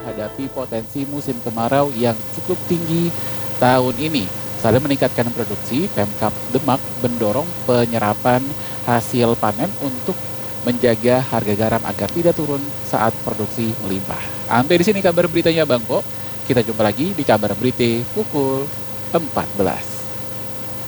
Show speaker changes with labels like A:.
A: menghadapi potensi musim kemarau yang cukup tinggi tahun ini. Selain meningkatkan produksi, Pemkab Demak mendorong penyerapan hasil panen untuk menjaga harga garam agar tidak turun saat produksi melimpah. Sampai di sini kabar beritanya Bang Po. Kita jumpa lagi di kabar berita pukul 14.